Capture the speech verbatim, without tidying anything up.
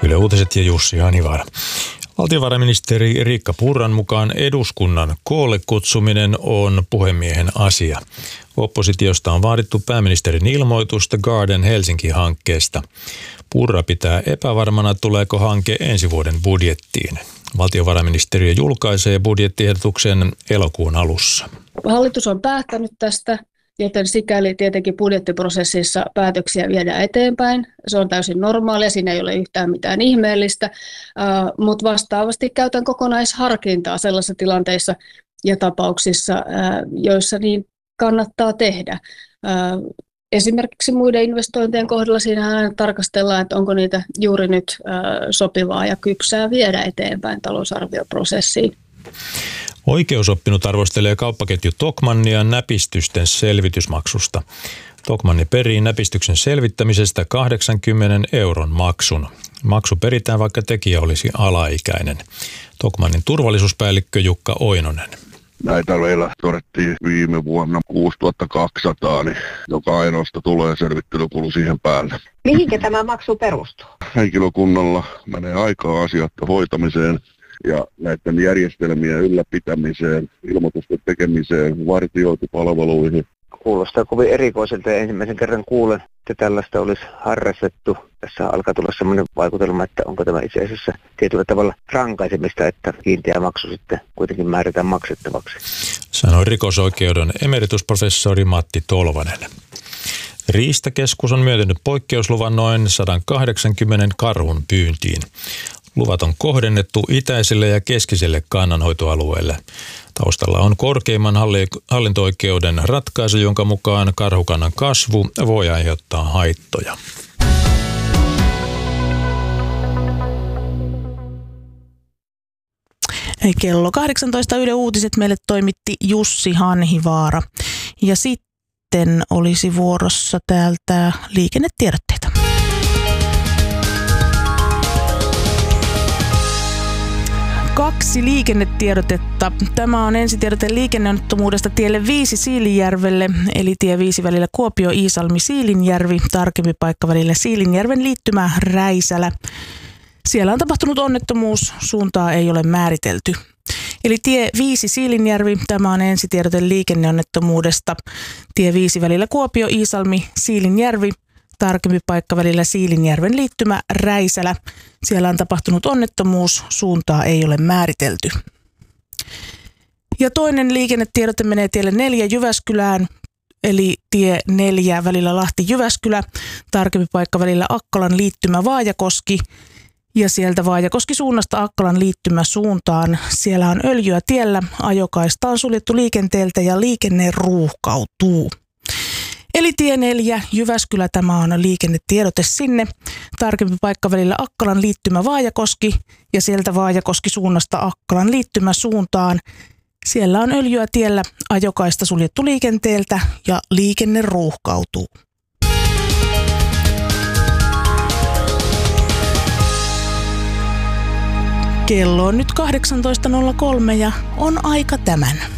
Yle Uutiset ja Jussi Hanivaara. Valtiovarainministeri Riikka Purran mukaan eduskunnan koolle kutsuminen on puhemiehen asia. Oppositiosta on vaadittu pääministerin ilmoitusta Garden Helsinki-hankkeesta. Purra pitää epävarmana, tuleeko hanke ensi vuoden budjettiin. Valtiovarainministeriö julkaisee budjettiehdotuksen elokuun alussa. Hallitus on päättänyt tästä, joten sikäli tietenkin budjettiprosessissa päätöksiä viedään eteenpäin. Se on täysin normaalia, siinä ei ole yhtään mitään ihmeellistä, mutta vastaavasti käytän kokonaisharkintaa sellaisissa tilanteissa ja tapauksissa, joissa niin kannattaa tehdä. Esimerkiksi muiden investointien kohdalla siinä tarkastellaan, että onko niitä juuri nyt sopivaa ja kypsää viedä eteenpäin talousarvioprosessiin. Oikeusoppinut arvostelee kauppaketju Tokmannia näpistysten selvitysmaksusta. Tokmanni perii näpistyksen selvittämisestä kahdeksankymmenen euron maksun. Maksu peritään, vaikka tekijä olisi alaikäinen. Tokmannin turvallisuuspäällikkö Jukka Oinonen. Näitä meillä todettiin viime vuonna kuusituhatta kaksisataa, niin joka ainoasta tulee selvittelykulu siihen päälle. Mihinkä tämä maksu perustuu? Henkilökunnalla menee aikaa asioiden hoitamiseen ja näiden järjestelmien ylläpitämiseen, ilmoitusten tekemiseen, vartiointipalveluihin. Kuulostaa kovin erikoiselta ja ensimmäisen kerran kuulen, että tällaista olisi harrastettu. Tässä alkaa tulla sellainen vaikutelma, että onko tämä itse asiassa tietyllä tavalla rankaisemista, että kiinteä maksu sitten kuitenkin määrätään maksettavaksi. Sanoi rikosoikeuden emeritusprofessori Matti Tolvanen. Riistakeskus on myöntänyt poikkeusluvan noin sata kahdeksankymmentä karhun pyyntiin. Luvat on kohdennettu itäiselle ja keskiselle kannanhoitoalueelle. Taustalla on korkeimman hallinto-oikeuden ratkaisu, jonka mukaan karhukannan kasvu voi aiheuttaa haittoja. Kello kahdeksantoista Yle Uutiset meille toimitti Jussi Hanhivaara. Ja sitten olisi vuorossa täältä liikennetiedotteita. Kaksi liikennetiedotetta. Tämä on ensitiedote liikenneonnettomuudesta tielle viisi Siilinjärvelle, eli tie viisi välillä Kuopio-Iisalmi-Siilinjärvi, tarkempi paikka välillä Siilinjärven liittymä Räisälä. Siellä on tapahtunut onnettomuus, suuntaa ei ole määritelty. Eli tie viisi Siilinjärvi, tämä on ensitiedote liikenneonnettomuudesta. Tie viisi välillä Kuopio-Iisalmi-Siilinjärvi, tarkempi paikka välillä Siilinjärven liittymä Räisälä. Siellä on tapahtunut onnettomuus, suuntaa ei ole määritelty. Ja toinen liikennetiedote menee tielle neljä Jyväskylään, eli tie neljä välillä Lahti-Jyväskylä, tarkempi paikka välillä Akkolan liittymä Vaajakoski. Ja sieltä Vaajakoski suunnasta Akkolan liittymä suuntaan. Siellä on öljyä tiellä, ajokaista on suljettu liikenteeltä ja liikenne ruuhkautuu. Eli tie neljä, Jyväskylä, tämä on liikennetiedote sinne. Tarkempi paikka välillä Akkolan liittymä Vaajakoski ja sieltä Vaajakoski suunnasta Akkolan liittymä suuntaan. Siellä on öljyä tiellä, ajokaista suljettu liikenteeltä ja liikenne ruuhkautuu. Kello on nyt kahdeksantoista nolla kolme ja on aika tämän.